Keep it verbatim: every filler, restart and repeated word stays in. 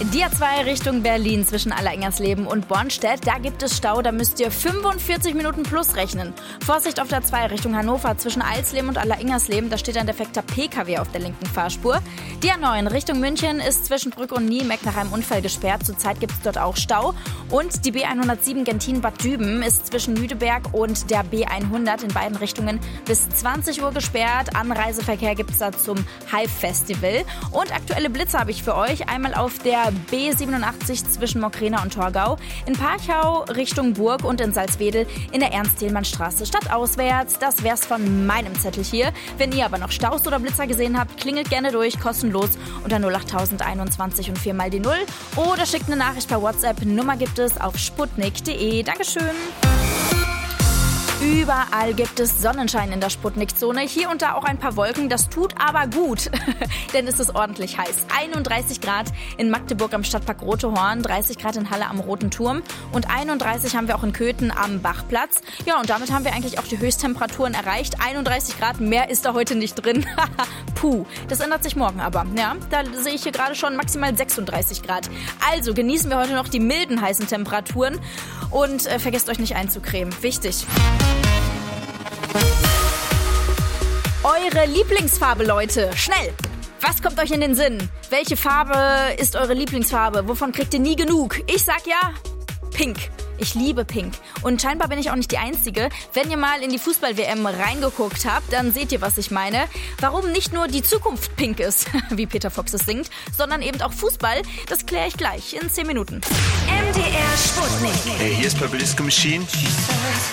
Die A zwei Richtung Berlin zwischen Alleringers-Leben und Bornstedt. Da gibt es Stau, da müsst ihr fünfundvierzig Minuten plus rechnen. Vorsicht auf der A zwei Richtung Hannover zwischen Alsleben und Alleringers-Leben. Da steht ein defekter P K W auf der linken Fahrspur. Die A neun Richtung München ist zwischen Brück und Niemeck nach einem Unfall gesperrt. Zurzeit gibt es dort auch Stau. Und die B hundertsieben Gentin-Bad Düben ist zwischen Jüdeberg und der B hundert in beiden Richtungen bis zwanzig Uhr gesperrt. Anreiseverkehr gibt es da zum Hive-Festival. Und aktuelle Blitze habe ich für euch. Einmal auf der B siebenundachtzig zwischen Mockrena und Torgau, in Parchau Richtung Burg und in Salzwedel in der Ernst-Thälmann-Straße stadtauswärts. Das wär's von meinem Zettel hier. Wenn ihr aber noch Staus oder Blitzer gesehen habt, klingelt gerne durch, kostenlos unter null acht einundzwanzig und vier mal die Null oder schickt eine Nachricht per WhatsApp. Nummer gibt es auf sputnik punkt de. Dankeschön. Überall gibt es Sonnenschein in der Sputnik-Zone. Hier und da auch ein paar Wolken. Das tut aber gut, denn es ist ordentlich heiß. einunddreißig Grad in Magdeburg am Stadtpark Rote Horn, dreißig Grad in Halle am Roten Turm und einunddreißig haben wir auch in Köthen am Bachplatz. Ja, und damit haben wir eigentlich auch die Höchsttemperaturen erreicht. einunddreißig Grad, mehr ist da heute nicht drin. Puh, das ändert sich morgen aber. Ja, da sehe ich hier gerade schon maximal sechsunddreißig Grad. Also genießen wir heute noch die milden heißen Temperaturen und äh, vergesst euch nicht einzucremen. Wichtig. Eure Lieblingsfarbe, Leute. Schnell! Was kommt euch in den Sinn? Welche Farbe ist eure Lieblingsfarbe? Wovon kriegt ihr nie genug? Ich sag ja, Pink. Ich liebe Pink. Und scheinbar bin ich auch nicht die Einzige. Wenn ihr mal in die Fußball-W M reingeguckt habt, dann seht ihr, was ich meine. Warum nicht nur die Zukunft pink ist, wie Peter Fox es singt, sondern eben auch Fußball, das kläre ich gleich in zehn Minuten. M D R Sputnik. Hey, hier ist Purple Disco Machine.